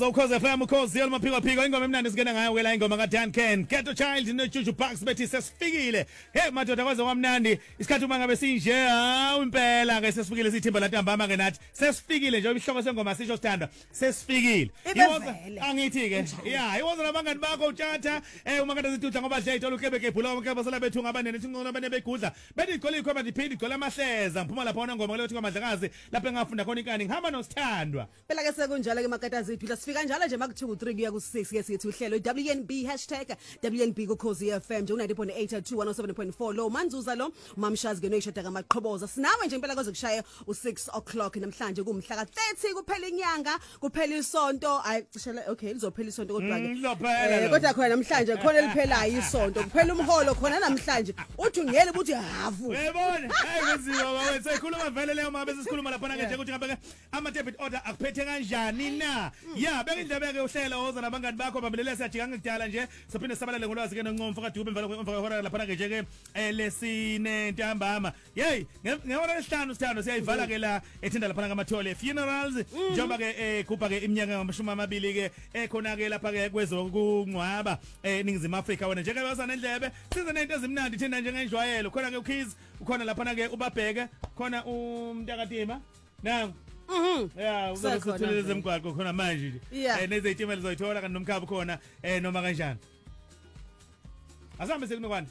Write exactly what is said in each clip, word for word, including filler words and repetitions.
So cause F M cause yelma phiko phiko ingoma emnandi singena ngayo ke la ingoma ka Dan Ken Ghetto Child no Juju Bucks bethi sesifikile hey madoda kwaze kwamnandi isikhathi uma ngabe sinje hawu impela ke sesifikile sithimba lantambama ke nathi sesifikile nje ibihloko sengoma sisho sithanda sesifikile iwoza angithi ke yeah iwoza nabangani bakho uthatha eh uma kade zitudla ngoba dle itolo kebe kebhula bonke basala bethu ngabanene thingcono bane begudla bethi igcole ikhoma ndiphindi igcole amahleza ngiphuma lapha ona ngoma lethi kwamadlakazi lapha engafunda khona inkani ngihamba nosithandwa phela ke sekunjalo ke makatazi iphila sifika njalo nje makuthiwa u3 kuya ku6 ke sithi uhlelo W N B hashtag W N B ku Khosi F M nje ninety point eight two one oh seven point four lo manzuza lo mamshazi ke noyishada kamaqhoboza sinawe nje impela kwaze kushaya u6 o'clock namhlanje kumhla ka thirty kuphela inyanga kuphela isonto ay cishela okay lizophela isonto kodwa ke kodwa khona namhlanje khona liphelayo isonto kuphela umholo khona namhlanje uthi ngiyele ukuthi hafu uyabona hey kuziwa bawe sekhuluma vele leyo mabe sesikhuluma lapha ke nje ukuthi ngabe ama debit order akuphethe kanjani na yeah beke indlebe ke uhlela oza nabangani bakho babelele siyajika ngidala nje sophinde sabalale ngolwazi ke nongomfa kadube emva emva kwehora lapha ke nje ke lesine ntambama hey ngehora lesihlanu sithando siyayivala ke la ethinda lapha ngamathole funerals njengoba ke kupha ke iminyaka ngamashumi amabili ke ekhona ke lapha ke kwezokungcwaba eNingizimu Afrika wena nje ke basana endlebe size nento ezimnandi thina nje ngenjwayelo khona ke uKids ukhona lapha ke ubabheke khona umntakatima nangu Mhm. Yeah, uzosithulele zemgwaqo khona manje nje. Eh nezitimela zoyithola kanti nomkhaba khona eh noma kanjani. Asambe sekunokwana.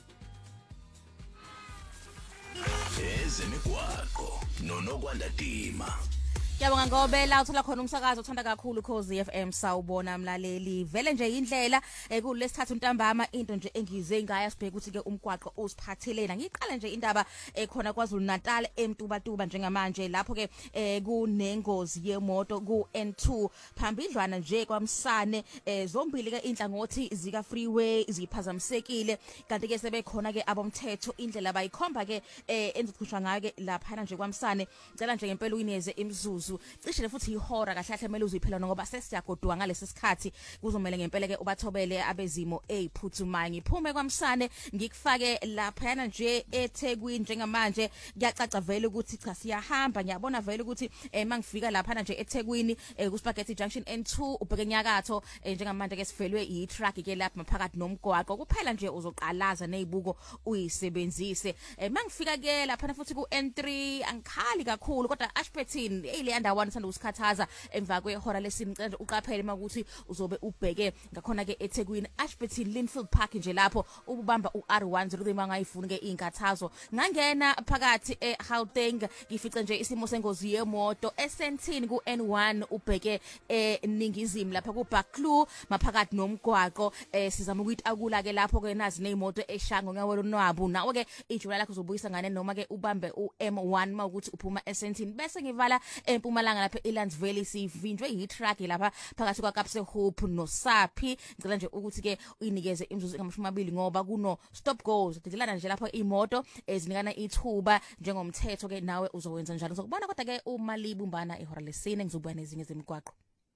Ezemigwaqo nonokwanda dima. Yabonga ngobela uthola khona umsakazo uthanda kakhulu Khosi F M sawubona mlaleli vele nje indlela kulesithathu ntambama into nje engize ngaya sibheke ukuthi ke umgwaqo usiphathelena ngiqala nje indaba ekhona kwaZulu Natal eMtubatuba njengamanje lapho ke kunengozi yemoto ku N two phambidlwana nje kwaMsane zombili ke inhlangothi zika freeway ziphazamisekile kanti ke sebekhona ke abomthetho indlela bayikhomba ke enziqhusha ngayo ke lapha nje kwaMsane ngicela nje ngempela uyineze imzuzu cishe futhi ihora kahle kahle kumele uziphela ngoba sesiyagodwa ngalesi sikhathi kuzomela ngempela ke ubathobele abezimo eziphuthumayo ngiphume kwaMsane ngikufake lapha nje eThekwini njengamanje kuyacaca vele ukuthi cha siyahamba ngiyabona vele ukuthi mangifika lapha nje eThekwini kuSpaghetti Junction N two ubheke nyakatho njengamanje ke sifelwe i-truck ke lapha maphakathi nomgwaqo kuphela nje uzoqalaza nezibuko uyisebenzise mangifika ke lapha futhi ku N three angikhali kakhulu kodwa Ashpetin ile ndawana sanda usikhathaza emva kwehora lesine ngicela uqaphele makuthi uzobe ubheke ngakhona ke eThekwini Ashpetin Linfield Park nje lapho ububamba u R one zero mangayifuni ke inkathazo ngangena phakathi eGauteng ngifice nje isimo sengozi yemoto eSentini ku N one ubheke eNingizimu lapha ku Baklu maphakathi nomgwaqo sizama ukuyitakula ke lapho ke nazi nezimoto eshango ngawelo nwabu nawo ke ijula lakho uzobuyisa ngane noma ke ubambe u M one mawukuthi uphuma eSentini bese ngivala eMpumalanga lapha eLandsville sivinjwe yi-truck lapha phakathi kwaKapse Hope noSaphi ngicela nje ukuthi ke uyinikeze imzuzu engamashumi amabili ngoba kuno stop goes delana nje lapha imoto ezinikana ithuba njengomthetho ke nawe uzowenza njalo sokubona kodwa ke uma libumbana ehora lesine ngizobuya nezinye zemigwaqo.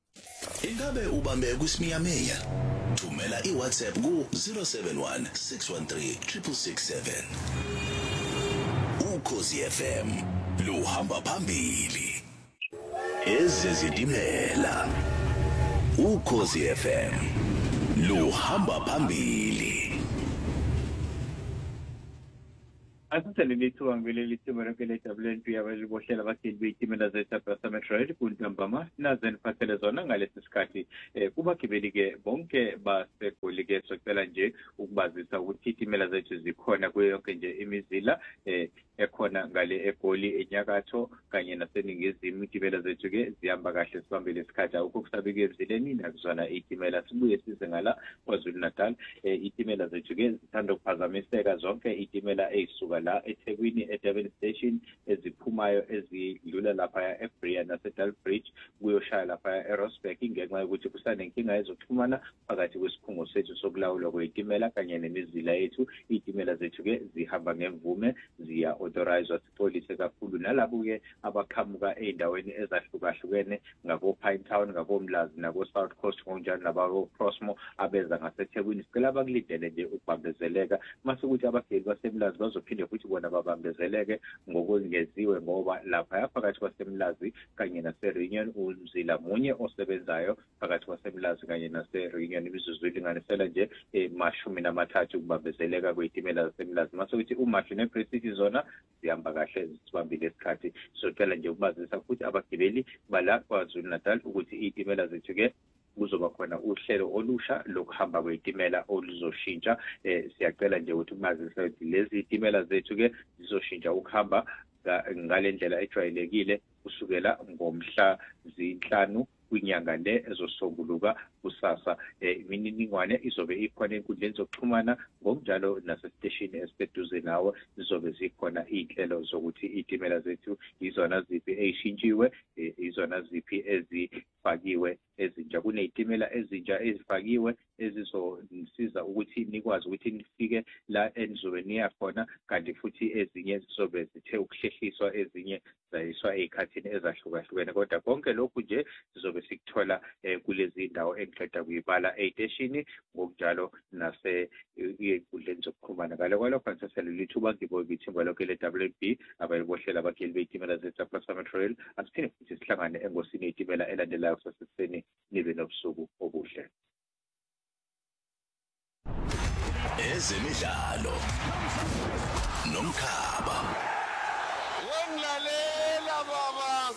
Ingabe ubambe kusimiyameya thumela iWhatsApp ku zero seven one six one three six six seven uKhosi F M luhamba phambili ezezitimela uKhosi F M luhamba phambili. Asithele lithuba ngibeleli itimela ke le W N B abalibohlela abathili beyitimela zeSouth Metro kuNtambama nazen phathele zona ngalesi sikhathi kubagibeli ke bonke baseGoli ke socela nje ukubazisa ukuthi itimela zethu zikhona kuyo yonke nje imizila ekhona ngale eGoli enyakatho kanye naseningizimu itimela zethu ke zihamba kahle sibambele isikhathi akukho kusabike emzileni nakuzona itimela sibuye size ngala kwaZulu Natal itimela zethu ke zithanda ukuphazamiseka zonke itimela ezisuka la eThekwini eDurban Station eziphumayo ezidlula lapha eBria naseDalbridge kuyoshaya lapha eRosberg ngenxa yokuthi kusanenkinga ezokuxhumana phakathi kwesikhungo sethu sokulawulwa kwezitimela kanye nemizila yethu izitimela zethu ke zihamba ngemvume ziya authorized sipolice kakhulu nalabo ke abaqhamuka ezindaweni ezahlukahlukene ngabo Pinetown ngabo Mlazi nabo South Coast konjani nabo Crossmo abeza ngaseThekwini sicela bakulindele nje ukubambezeleka mase ukuthi abageli baseMlazi bazophinde ukuthi bona babambezeleke ngokungeziwe ngoba lapha phakathi kwasemlazi kanye naseReunion umzila munye osebenzayo phakathi kwasemlazi kanye naseReunion imizuzu ilinganisela nje emashumi namathathu ukubambezeleka kwezitimela zasemlazi mase ukuthi uMashu neGreat City zona zihamba kahle sibambile isikhathi socela nje ukubazisa futhi abagibeli bala kwaZulu Natal ukuthi izitimela zethu ke kuzoba khona uhlelo olusha lokuhamba kwezitimela oluzoshintsha eh siyacela nje ukuthi umazisa ukuthi lezi zitimela zethu ke zizoshintsha ukuhamba ngalendlela ejwayelekile kusukela ngomhla zinhlanu kwinyanga le ezosombuluka kusasa imininingwane izobe ikhona enkundleni zokuxhumana ngokunjalo nasestation esiseduze nawe zizobe zikhona izinhlelo zokuthi izitimela zethu izona ziphi ezishintshiwe izona ziphi ezifakiwe ezintsha kunezitimela ezintsha ezifakiwe ezizosiza ukuthi nikwazi ukuthi nifike la enizobe niya khona kanti futhi ezinye zizobe zithe ukuhlehliswa ezinye zayiswa ezikhathini ezahlukahlukene kodwa konke lokhu nje sizobe sikuthola kulezi ndawo engiqeda kuyibala eziteshini ngokunjalo nase enkundleni zokuxhumana ngale kwalokho ngisaselela ithuba ngibonga ithimba lonke le-W N B abayibohlela abageli bezitimela ze-Surplus Metro Rail asiphinde futhi sihlangane engosini yezitimela elandelayo kusaseseni nibe nobusuku obuhle. Ezemidlalo nomkhaba wenglalela baba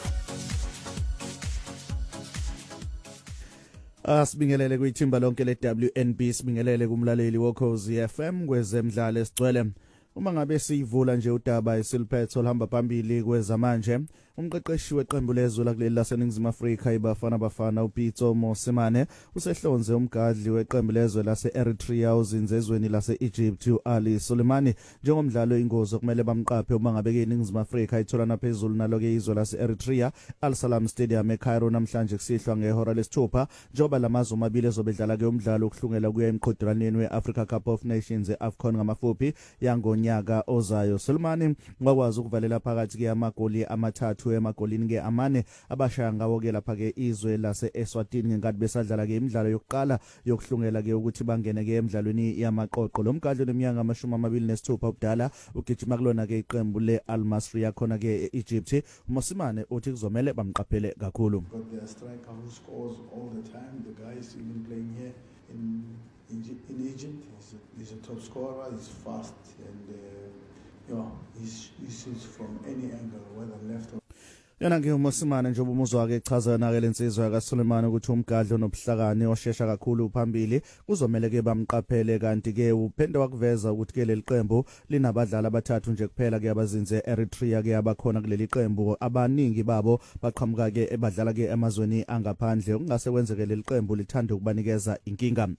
Asibingelele kwithimba lonke le-W N B sibingelele kumlaleli woKhozi F M kwezemidlalo esigcwele uma ngabe sivula nje udaba esiliphetho olhamba phambili kwezamanje umqeqeshi weqembu lezwe lakuleli laseNingizimu Afrika iBafana Bafana uPitso Mosimane usehlonze umgadli weqembu lezwe lase-Eritrea uzinzezweni lase-Egypt uAli Sulemani njengomdlalo ingozi okumele bamqaphe uma ngabe ke iNingizimu Afrika itholana phezulu naloke izwe lase-Eritrea Al Salam Stadium eCairo namhlanje kusihlwa ngehora lesithupha njoba lamazwe amabili ezobedlala ke umdlalo okuhlungela kuya emqhudelaneni weAfrica Cup of Nations eAfcon ngamafuphi yangonyaka ozayo. Sulemani ngakwazi ukuvalela phakathi ke amagoli amathathu emagolini ke amane abashaya ngawo ke lapha ke izwe lase Eswatini ngenkathi besadlala ke imidlalo yokuqala yokuhlungela ke ukuthi bangene ke emidlalweni yamaqoqo lo mgadlo leminyaka amashumi amabili nesithupha ubudala ugijima kulona ke iqembu leAl Masry yakhona ke eEgypt Mosimane uthi kuzomela bamqaphele kakhulu. Got the striker who scores all the time. The guy is even playing here in in, in Egypt. He's a, he's a top scorer. He's fast and uh, you know he's he shoots from any angle, whether left or Yana ke uMosimane njengoba umuzwa wake echaza na ke lensizwa kaSulemani ukuthi umgadlo nobuhlakani oshesha kakhulu phambili kuzomela ke bamqaphele kanti ke uphinde wakuveza ukuthi ke leli qembu linabadlali abathathu nje kuphela ke abazinze Eritrea ke abakhona kuleli qembu abaningi babo baqhamuka ke ebadlala ke emazweni angaphandle ungase kwenzeke leli qembu lithanda ukubanikeza inkinga.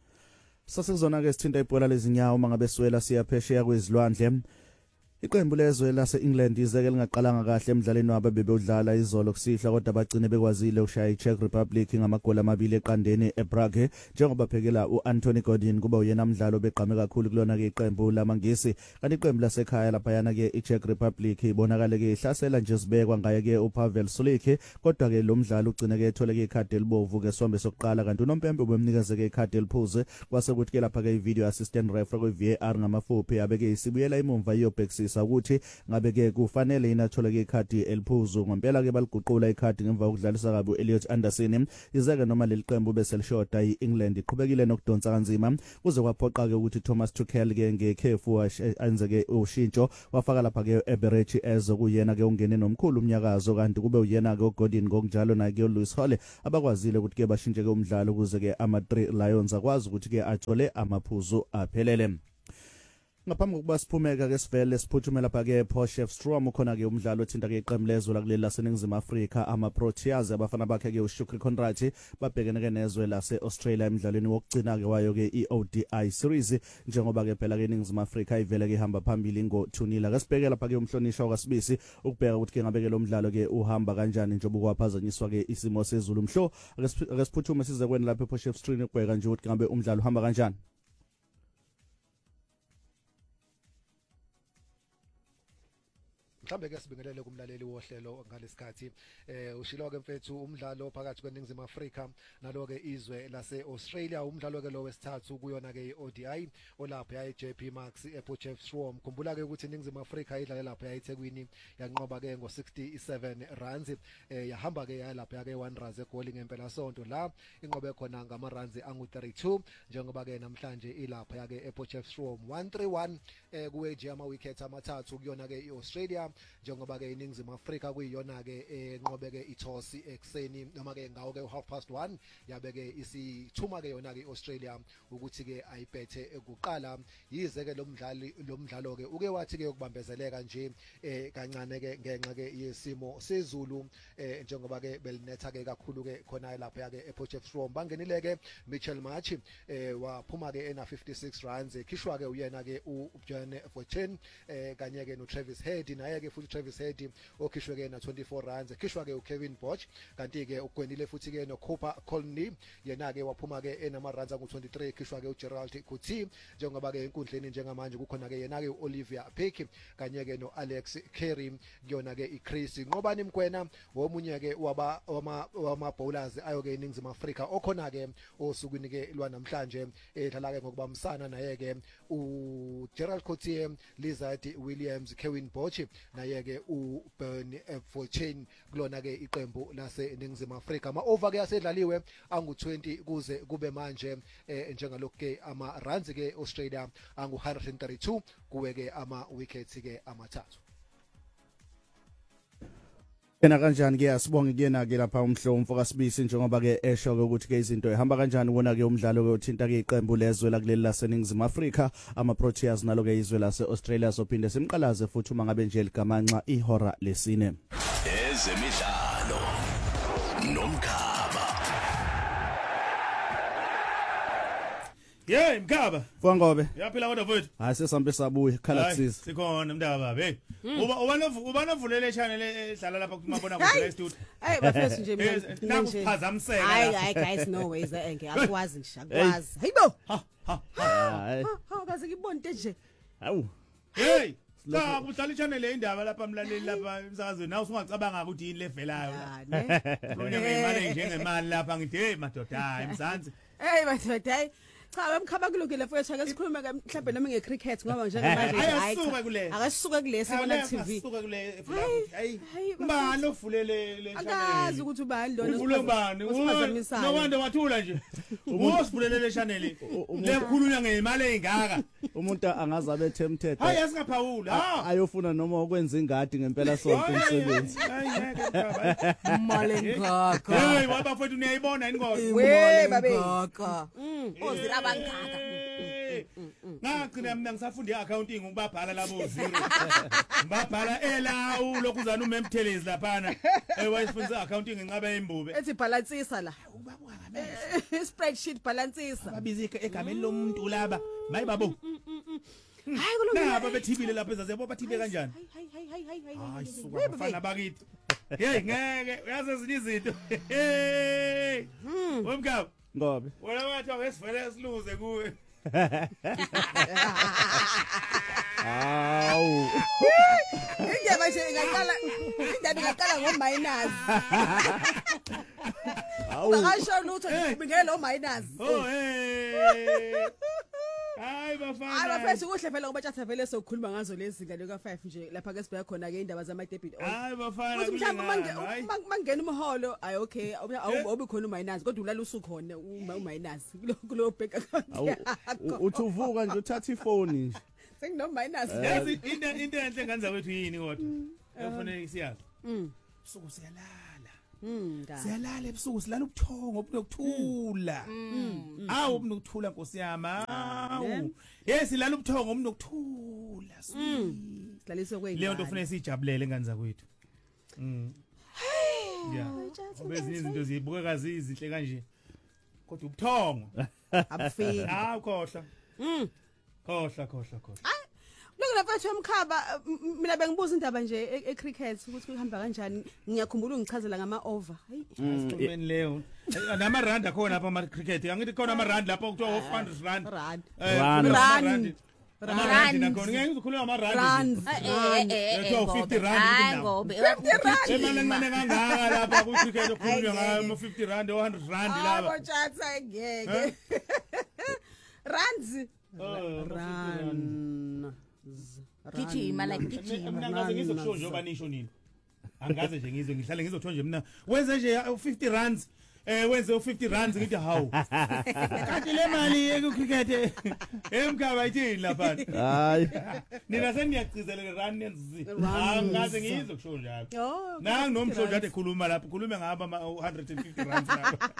Sasizona ke sithinta ibhola lezinyawo mangabe swela siyaphesheya kwezilwandle Iqembu lezwe lase-England izeke lingaqalanga kahle emidlalweni wabo bebewudlala izolo kusihla kodwa bagcine bekwazile ukushaya iCzech Republic ngamagoli amabili eqandeni eBraga njengoba phekela uAnthony Gordon kuba uyena umdlalo begqame kakhulu kulona ke iqembu lamangisi kanti iqembu lasekhaya lapha yana ke iCzech Republic ibonakala ke ihlasela nje sibekwa ngaye ke uPavel Sulik kodwa ke lo mdlalo ugcine ke ethola ke ikhadi elibovu ke sombe sokuqala kanti uNompempe ubemnikeze ke ikhadi eliphuze kwase kuthi ke lapha ke ivideo assistant referee kwe-V A R ngamafuphi abeke isibuyela imumva iyobhekisa ukuthi ngabe ke kufanele inathola ke ikhadi eliphuzu ngempela ke baliguqula ikhadi ngemva kokudlalisa kabi uElliot Anderson izeke noma leli qembu bese lishoda iEngland iqhubekile nokudonsa kanzima kuze kwaphoqa ke ukuthi Thomas Tuchel ke ngekhefu enze ke ushintsho wafaka lapha ke Eberechi ezokuyena ke ungene nomkhulu umnyakazo kanti kube uyena ke uGordon ngokunjalo na ke uLewis Hall abakwazile ukuthi ke bashintshe ke umdlalo kuze ke ama three Lions akwazi ukuthi ke athole amaphuzu aphelele. Ngaphambi kokuba siphumeka ke sivele siphuthumela lapha ke Potchefstroom ukhona ke umdlalo othinta ke iqembu lezwe lakuleli laseNingizimu Afrika ama Proteas abafana bakhe ke uShukri Conrad babhekene ke nezwe lase Australia emidlalweni wokugcina ke wayo ke iO D I series njengoba ke phela ke iNingizimu Afrika ivele ke ihamba phambili ngo two nil ake sibheke lapha ke umhlonishwa kwasibisi ukubheka ukuthi ke ngabe ke lo mdlalo ke uhamba kanjani njengoba kwaphazanyiswa ke isimo sezulu mhlo ake siphuthume size kwena lapha ePotchefstroom ukubheka nje ukuthi ngabe umdlalo uhamba kanjani. mhlambe ke sibingelele kumlaleli wohlelo ngalesikhathi eh ushilo ke mfethu umdlalo phakathi kweNingizimu Afrika nalo ke izwe lase Australia umdlalo ke lo wesithathu kuyona ke i-O D I olapha ya J P Max ePotchefstroom khumbula ke ukuthi iNingizimu Afrika idlala lapha ya eThekwini yanqoba ke ngo sixty-seven runs eh yahamba ke yalapha ke one runs egoli ngempela sonto la inqobe khona ngama runs angu thirty-two njengoba ke namhlanje ilapha ya ke ePotchefstroom one three one eh kuwe nje ama wickets amathathu kuyona ke iAustralia njengoba ke iNingizimu Afrika kuyiyona ke enqobe ke itoss ekseni noma ke ngawo ke half past one yabe ke isithuma ke yona ke iAustralia ukuthi ke ayibethe ekuqala yize ke lo mdlali lo mdlalo ke uke wathi ke ukubambezeleka nje eh kancane ke ngenxa ke yesimo sezulu eh njengoba ke belinetha ke kakhulu ke khona lapha ke ePotchefstroom bangenile ke Mitchell March eh waphuma ke ena fifty-six runs ekhishwa ke uyena ke uJohn Fortune eh kanye ke no Travis Head naye ke futhi Travis Head okhishwe ke na twenty-four runs ekhishwa ke uKevin Bosch kanti ke ugwenile futhi ke no Cooper Colney yena ke waphuma ke enama runs angu twenty-three ekhishwa ke uGerald Kuti njengoba ke enkundleni njengamanje kukhona ke yena ke uOlivia Pick kanye ke no Alex Carey kuyona ke iChris Nqobani Mkwena omunye ke waba wama bowlers ayo ke iNingizimu Afrika okhona ke osukwini ke lwa namhlanje edlala ke ngokubamsana naye ke uGerald Kuti Lizard Williams Kevin Bosch naye ke uBernie Fortune kulona ke iqembu lase Ningizimu Afrika ama over ke asedlaliwe angu twenty kuze kube manje eh, njengalokho ke ama runs ke Australia angu one hundred thirty-two kuwe ke ama wickets ke amathathu Yena kanjani ke asibonge kuyena ke lapha umhlomfo kaSibisi njengoba ke esho ke ukuthi ke izinto ehamba kanjani wona ke umdlalo ke uthinta ke iqembu lezwe la kuleli laseNingizimu Afrika ama Proteas nalo ke izwe lase Australia sophinde simqalaze futhi uma ngabe nje ligamanxa ihora lesine ezemidlalo nomkhaba Yeah Mkhaba Fwangobe yaphila kodwa mfowethu hayi sesambe sabuya khala kusisa sikhona mntaba hey uba ubana ubana vulele channel edlala lapha kumabona kude la studio hey bafethu nje mina nakuphazamiseka hayi hayi guys no ways engeke akwazi ngisho akwazi hayibo ha ha ha kaze ngibonte nje hawu hey cha udlala ichannel leindaba lapha mlaleli lapha emsakazweni nawe usungacabanga ukuthi yini levelayo la kunyanga imali njengemali lapha ngithi hey madoda hayi mzansi hey madoda hayi cha emkhaba kulungile mfowethu ake sikhulume ke mhlawumbe noma ngecricket ngoba njengamanje hayi asuka kule akasuka kule sibona ku T V asuka kule hayi mbani ovulele le channel akazi ukuthi ubani lona ubani no wonder wathula nje usivulele le channel lekhulunya ngemali engaka umuntu angazabe tempted hayi asingaphawula ha ayofuna noma ukwenza ingadi ngempela sonke umsebenzi hayi ngeke baba imali engaka hey baba mfowethu uyayibona yini kodwa we babe ngaka ozira bangaka ngagcina mina ngisafunde accounting ngibabhala labo zero ngibabhala elawu lokuzana umemthelezi laphana ewayifundisa accounting nginqaba imbube ethi balansisa la spreadsheet balansisa babizi egameni lomuntu laba mayi babo hayi kulungile naba bethibile lapha ezazebo bathibe kanjani hayi hayi hayi hayi hayi hayi suka bafana bakithi hey ngeke uyazi ezinye izinto hey wemkhaba ngobe wena wathi awesivele siluze kuwe awu indaba nje ingaqala indaba ingaqala ngo minus awu akasho lutho ngelo minus oh hey hayi bafana hayi bafethu kuhle phela ngoba tjatha vele sokukhuluma ngazo lezi ngane ka five nje lapha ke sibheka khona ke indaba zama debit hayi bafana uthi mhlawumbe mangena umholo ay okay awubi khona uminus kodwa ulala usukhona uminus kulo bank account uthi uvuka nje uthatha ifoni nje sengino minus yazi into into enhle nganza kwethu yini kodwa yafanele siyazi usuku siyalala Mm siyalala ebusuku silala ubuthongo obunokuthula awu obunokuthula Nkosi yami awu yes silala ubuthongo obunokuthula sidlalise kweyini leyo nto ufuna sijabulele nganza kwethu mm yeah obezi izinto zibukeka zizinhle kanje kodwa ubuthongo abufiki ah khohla mm khohla khohla khohla Lokho lapha emkhaba mina bengibuza indaba nje ecricket ukuthi kuhamba kanjani ngiyakhumbula ungichazela ngama over hayi asikhulumeni leyo nama rand khona lapha ama cricket angithi khona ama rand lapha kuthiwa five hundred rand rand rand Amarandi nakhona ngeke ngizokhuluma amarandi. Rands. Yethiwa fifty rand hayi kunawo. ngobe Emali encane kangaka lapha ku cricket okukhulunywa ngayo ama fifty rand or one hundred rand laba. Abo chatha ngeke. Rands. Oh, Ran. gijima like gijima Mina ngaze ngizokusho njengoba nisho nini. Angaze nje ngizwe ngihlale ngizothiwa nje mina wenze nje fifty rands eh wenze fifty rands ngithi hawu. Kanti le mali eku cricket emkhaba ithini lapha. Hayi. Nina seniyagcizelela rand nenzi. Angaze ngizokusho njalo. Yo. Nangi nomhlobo kade khuluma lapha khulume ngaba one hundred fifty rands lapha.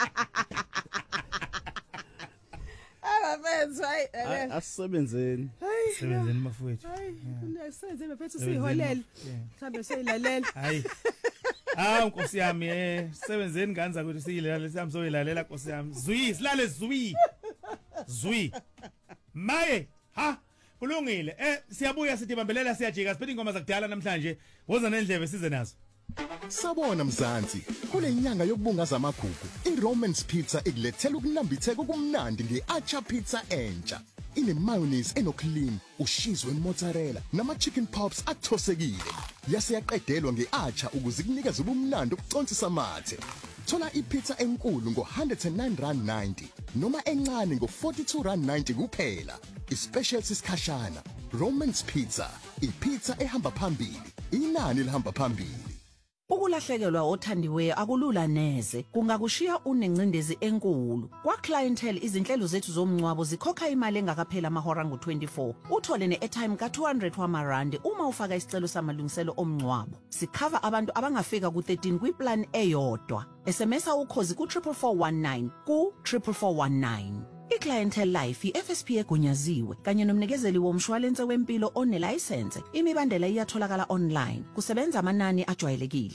Abafethu hayi. Asisebenzeni. Sebenzeni mafowethu. Hayi, kunesenze bafethu siholele. Mhlambe seyilalela. Hayi. Ah Nkosi yami eh sebenzeni kanza ukuthi siyilalela siyami soyilalela Nkosi yami. Zwi silale zwi. Zwi. Maye ha kulungile eh siyabuya sithi bambelela siyajika siphethe ingoma zakudala namhlanje woza nendlebe size nazo. Sabona Mzansi, kule nyanga yokubungaza amagugu, iRomans Pizza ikulethela ukunambitheka okumnandi ngeAcha Pizza entsha. Ine mayonnaise enoclean, ushizwe mozzarella nama chicken pops athosekile. Yase yaqedelwa ngeAcha ukuze kunikeze ubumnandi obuconsisa amathe. Thola ipizza enkulu ngo one hundred nine rand ninety noma encane ngo forty-two rand ninety kuphela. Ispecial sikhashana, Romans Pizza, ipizza ehamba phambili, inani lihamba phambili. Ukulahlekelwa othandiweyo akulula neze kungakushiya unencindezi enkulu kwa clientele izinhlelo zethu zomncwabo zikhokha imali engakaphela amahora ngo twenty-four uthole ne-airtime ka two hundred wamarandi uma ufaka isicelo samalungiselo omncwabo sikhava abantu abangafika ku thirteen kwiplan eyodwa smsa ukhozi ku four four one nine ku four four one nine iClientele Life i-F S P egunyaziwe kanye nomnikezeli womshwalense wempilo onelicense imibandela iyatholakala online kusebenza amanani ajwayelekile.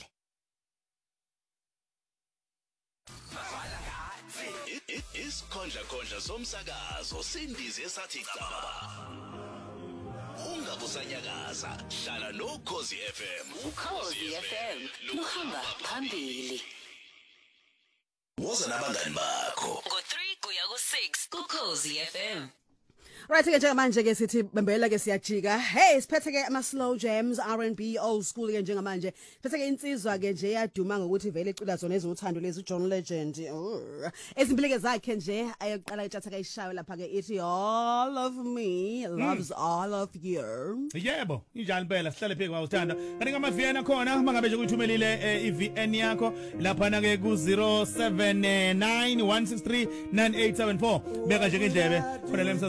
Isikhondla khondla somsakazo sindize esathi caba. Ungabusanyakaza hlala no Khosi F M. Ukhosi F M luhamba phambili. Woza nabangani bakho. Ngo three kuya ku six ku Khosi F M. Right ke njengamanje ke sithi bembela ke siyajika. Hey siphethe ke ama slow jams R and B old school ke njengamanje. Siphethe ke insizwa ke nje yaduma ngokuthi vele icula zona ezothando lezi John Legend. Ezimbileke zakhe nje ayoqala itshatha ke ishawe lapha ke ithi all of me loves all of you. Yebo, injani impela sihlale phe kwawuthanda. Kanti ngama V N khona mangabe nje uyithumelile I V N yakho lapha na ke ku zero seven nine one six three nine eight seven four. Beka nje indlebe khona le